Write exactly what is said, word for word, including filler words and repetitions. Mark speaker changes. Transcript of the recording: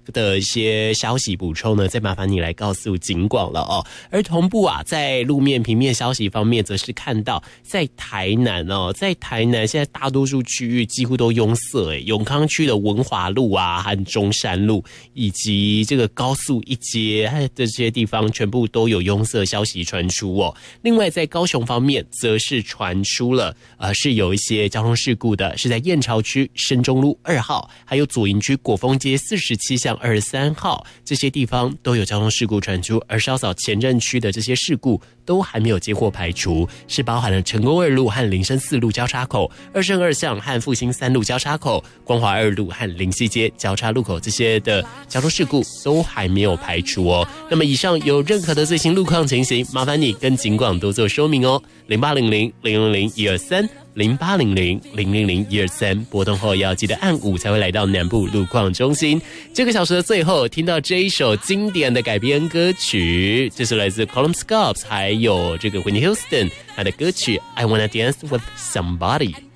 Speaker 1: 的一些消息补充呢，再麻烦你来告诉警广了哦。而同步啊，在路面平面消息方面，则是看到在台南哦，在台南现在大多数区域几乎都拥塞诶，永康区的文华路啊和中山路以及这个高速一街这些地方全部都有拥塞消息传出哦。另外在高雄方面，则是传出了呃是有一些交通事故的，是在燕巢区深中路二号，还有左营区果丰街四十七巷二十三号这些地方都有交通事故传出，而稍早前镇区的这些事故都还没有接获排除，是包含了成功二路和林森四路交叉口、二圣二巷和复兴三路交叉口、光华二路和林溪街交叉路口这些的交通事故都还没有排除哦。那么以上有任何的最新路况情形，麻烦你跟警广多做说明哦。零八零零零零零一二三。零八零零零零零一二三，拨通后要记得按五才会来到南部路况中心。这个小时的最后，听到这一首经典的改编歌曲，这是来自 Column Scops 还有这个 Whitney Houston 他的歌曲 I Wanna Dance With Somebody。